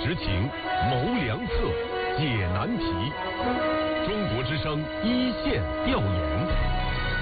实情，谋良策，解难题。中国之声一线调研。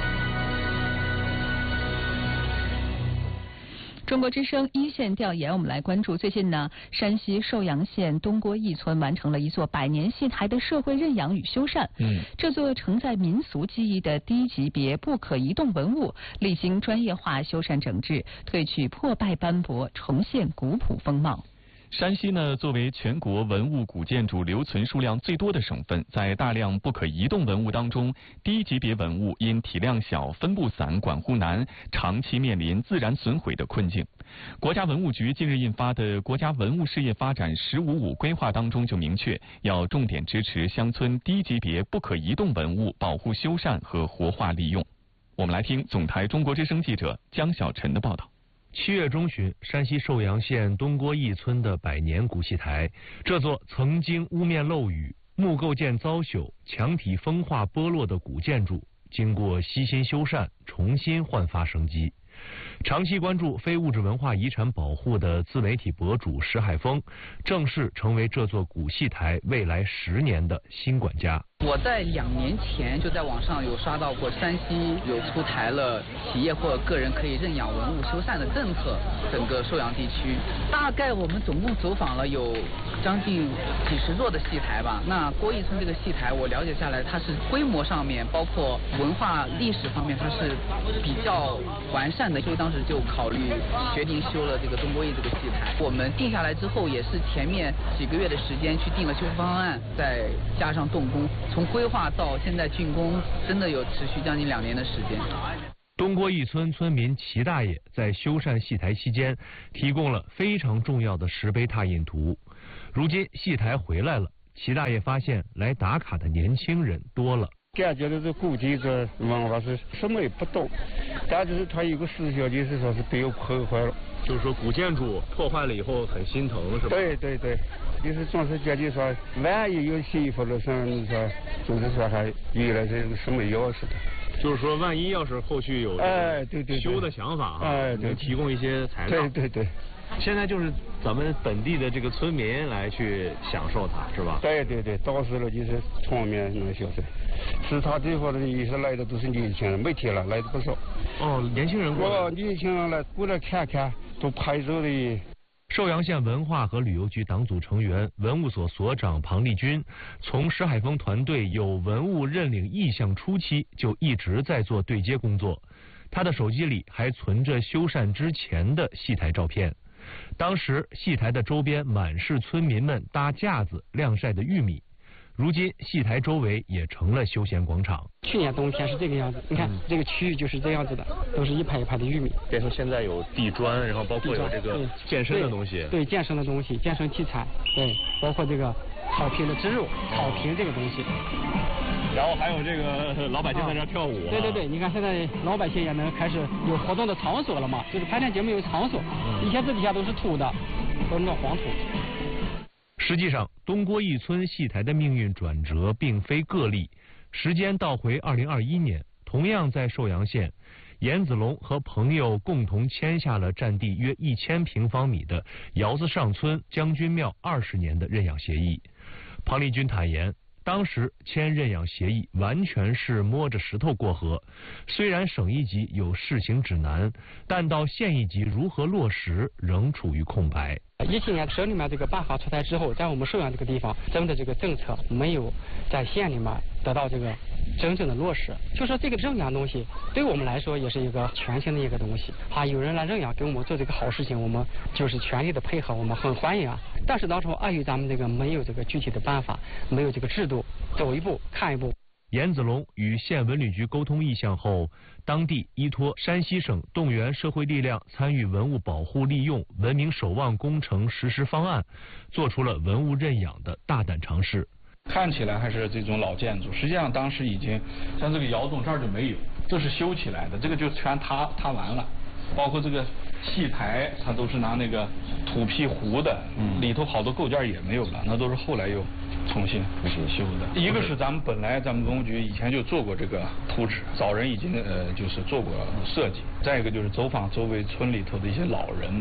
中国之声一线调研，我们来关注最近呢，山西寿阳县东郭驿村完成了一座100年戏台的社会认养与修缮。这座承载民俗记忆的低级别不可移动文物，历经专业化修缮整治，褪去破败斑驳，重现古朴风貌。 山西呢，作为全国文物古建筑留存数量最多的省份，在大量不可移动文物当中，低级别文物因体量小、分布散、管护难，长期面临自然损毁的困境。国家文物局近日印发的《国家文物事业发展“15·5”规划》当中就明确，要重点支持乡村低级别不可移动文物保护修缮和活化利用。我们来听总台中国之声记者江小晨的报道。 7月中旬，山西寿阳县东郭驿村的100年古戏台，这座曾经屋面漏雨、木构件遭朽、墙体风化剥落的古建筑，经过悉心修缮，重新焕发生机。长期关注非物质文化遗产保护的自媒体博主石海峰，正式成为这座古戏台未来10年的新管家。 我在2年前就在网上有刷到过，山西有出台了企业或者个人可以认养文物修缮的政策，整个寿阳地区大概我们总共走访了有将近几十座的戏台吧。那郭驿村这个戏台，我了解下来，它是规模上面，包括文化历史方面，它是比较完善的，所以当时就考虑决定修了这个东郭驿这个戏台。我们定下来之后，也是前面几个月的时间去定了修复方案，再加上动工。从规划到现在竣工，真的有持续将近2年的时间。 东郭驿村村民齐大爷在修缮戏台期间，提供了非常重要的石碑拓印图。如今戏台回来了，齐大爷发现来打卡的年轻人多了。 感觉到这古建筑文化是什么也不懂，但是它有个思想就是说是被我破坏了。 就是说古建筑破坏了以后很心疼，是吧？ 对对对，就是总是觉得说万一有幸福了什么说，就是说还原来是什么钥匙的。 就是说万一要是后续有对修的想法能提供一些材料。 对对对。 现在就是咱们本地的这个村民来去享受它，是吧？ 对对对，到时候就是村民能享受。是他这块的也是来的都是年轻人，每天来的不少。 年轻人过来。 年轻人来过来看看，都拍照的。 寿阳县文化和旅游局党组成员、文物所所长庞立军，从石海峰团队有文物认领意向初期就一直在做对接工作。他的手机里还存着修缮之前的戏台照片。当时戏台的周边满是村民们搭架子晾晒的玉米，如今戏台周围也成了休闲广场。 去年冬天是这个样子，你看这个区域就是这样子的，都是一排一排的玉米。 变成现在有地砖，然后包括有这个健身的东西。 对，健身的东西，健身器材，对，包括这个草坪的植入，草坪这个东西。 然后还有这个老百姓在这跳舞。 对对对，你看现在老百姓也能开始有活动的场所了嘛，就是拍片节目有场所。以前这底下都是土的，都是那黄土。 实际上，东郭驿村戏台的命运转折并非个例。时间倒回2021年，同样在寿阳县，严子龙和朋友共同签下了占地约1000平方米的窑子上村将军庙20年的认养协议。庞立军坦言，当时签认养协议完全是摸着石头过河，虽然省一级有试行指南，但到县一级如何落实仍处于空白。 17年省里面这个办法出台之后，在我们寿阳这个地方，咱们的这个政策没有在县里面得到这个真正的落实。就说这个认养东西，对我们来说也是一个全新的一个东西啊！有人来认养，给我们做这个好事情，我们就是全力的配合，我们很欢迎啊。但是当初碍于咱们这个没有这个具体的办法，没有这个制度，走一步看一步。 严子龙与县文旅局沟通意向后，当地依托山西省动员社会力量参与文物保护利用文明守望工程实施方案，做出了文物认养的大胆尝试。 看起来还是这种老建筑，实际上当时已经像这个窑洞这儿就没有，这是修起来的，这个就全塌完了。包括这个戏台，它都是拿那个土坯糊的，里头好多构件也没有了，那都是后来又重新修的。一个是咱们文物局以前就做过这个图纸，早人已经就是做过设计。再一个就是走访周围村里头的一些老人们，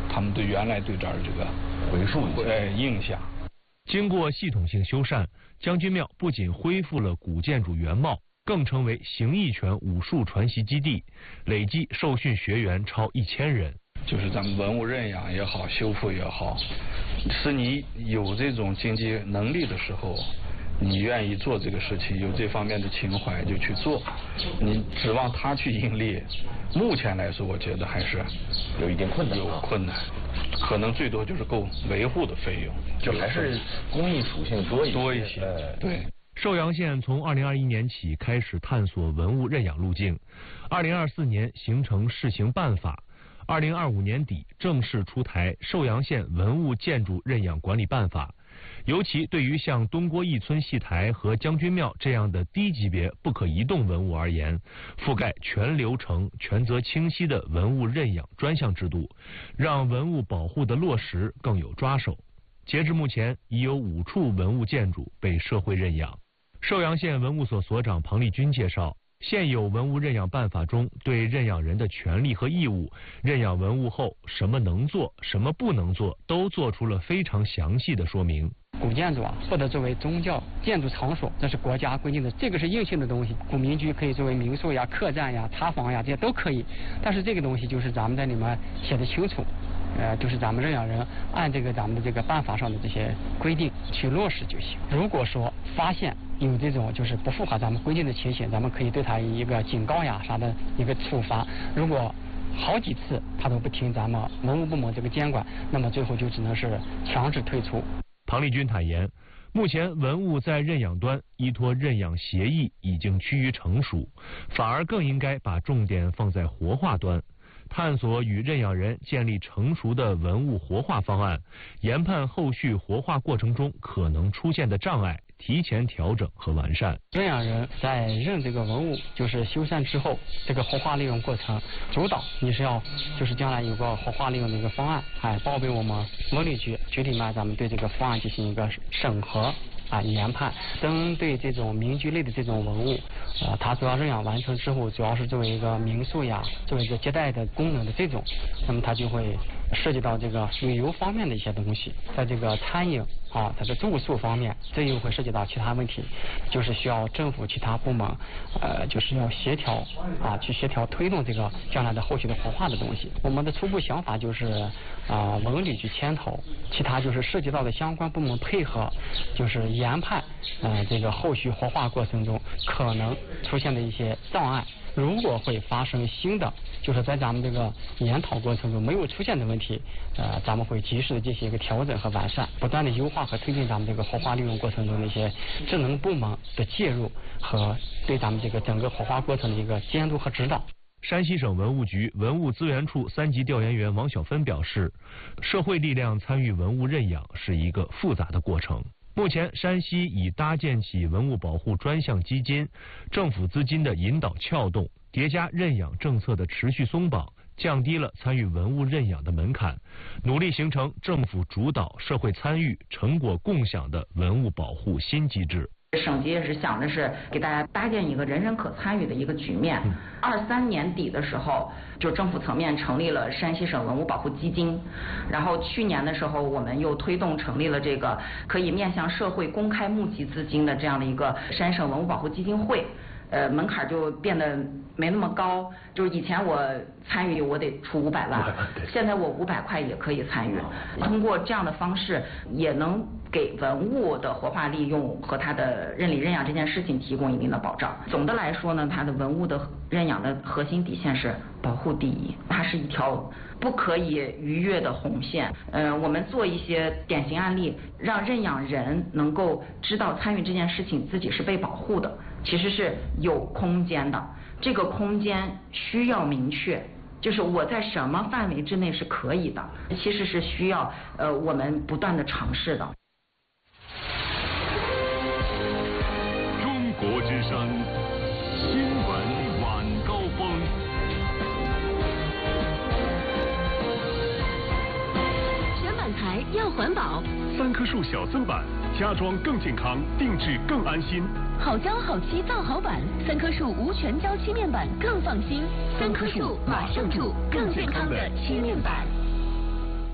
他们对原来对这儿这个回溯印象。 经过系统性修缮，将军庙不仅恢复了古建筑原貌，更成为形意拳武术传习基地，累计受训学员超1000人。 就是咱们文物认养也好，修复也好，是你有这种经济能力的时候，你愿意做这个事情，有这方面的情怀就去做。你指望他去盈利，目前来说，我觉得还是有一定困难， 有困难，可能最多就是够维护的费用， 就还是公益属性多一些。 对。 寿阳县从2021年起开始探索文物认养路径，2024年形成试行办法，2025年底正式出台寿阳县文物建筑认养管理办法。尤其对于像东郭义村戏台和将军庙这样的低级别不可移动文物而言，覆盖全流程、权责清晰的文物认养专项制度，让文物保护的落实更有抓手。截至目前，已有5处文物建筑被社会认养。寿阳县文物所所长庞立军介绍，现有文物认养办法中对认养人的权利和义务、认养文物后什么能做、什么不能做，都做出了非常详细的说明。 古建筑不得作为宗教建筑场所，这是国家规定的，这个是硬性的东西。古民居可以作为民宿呀、客栈呀、茶房呀，这些都可以。但是这个东西就是咱们在里面写的清楚，就是咱们认养人按这个咱们的这个办法上的这些规定去落实就行。如果说发现有这种就是不符合咱们规定的情形，咱们可以对他一个警告呀啥的一个处罚。如果好几次他都不听咱们文物部门这个监管，那么最后就只能是强制退出。 庞立军坦言，目前文物在认养端依托认养协议已经趋于成熟，反而更应该把重点放在活化端，探索与认养人建立成熟的文物活化方案，研判后续活化过程中可能出现的障碍，提前调整和完善。 认养人在认这个文物就是修缮之后，这个活化利用过程主导你是要就是将来有个活化利用的一个方案，报备我们文旅局里面，咱们对这个方案进行一个审核研判。针对这种民居类的这种文物，它主要认养完成之后，主要是作为一个民宿呀，作为一个接待的功能的这种，那么它就会涉及到这个旅游方面的一些东西，在这个餐饮它的住宿方面，这又会涉及到其他问题，就是需要政府其他部门就是要协调去协调推动这个将来的后续的活化的东西。我们的初步想法就是文旅局牵头，其他就是涉及到的相关部门配合，就是研判这个后续活化过程中可能出现的一些障碍。如果会发生新的，就是在咱们这个研讨过程中没有出现的问题，咱们会及时的进行一个调整和完善，不断的优化和推进咱们这个活化利用过程中的一些职能部门的介入和对咱们这个整个活化过程的一个监督和指导。 山西省文物局文物资源处3级调研员王小芬表示，社会力量参与文物认养是一个复杂的过程。目前，山西已搭建起文物保护专项基金，政府资金的引导撬动，叠加认养政策的持续松绑，降低了参与文物认养的门槛，努力形成政府主导、社会参与、成果共享的文物保护新机制。 省级也是想的是给大家搭建一个人人可参与的一个局面。23年底的时候，就政府层面成立了山西省文物保护基金，然后去年的时候，我们又推动成立了这个可以面向社会公开募集资金的这样的一个山省文物保护基金会。门槛就变得没那么高，就是以前我参与我得出500万，现在我500块也可以参与。通过这样的方式，也能给文物的活化利用和它的认理认养这件事情提供一定的保障。总的来说呢，它的文物的认养的核心底线是保护第一，它是一条不可以逾越的红线。我们做一些典型案例，让认养人能够知道参与这件事情自己是被保护的，其实是有空间的。这个空间需要明确，就是我在什么范围之内是可以的，其实是需要我们不断的尝试的。 中国之声新闻晚高峰。 全板材要环保 ，3棵树小增板，家装更健康，定制更安心。 好胶好漆造好板，3棵树无全胶漆面板更放心。3棵树马上住更健康的漆面板。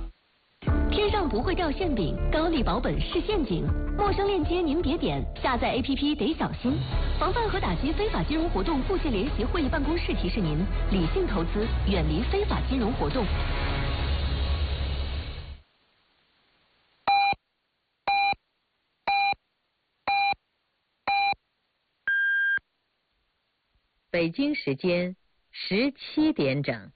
天上不会掉馅饼，高利保本是陷阱。陌生链接您别点，下载 APP 得小心。防范和打击非法金融活动部县联席会议办公室提示您：理性投资，远离非法金融活动。 北京时间17点整。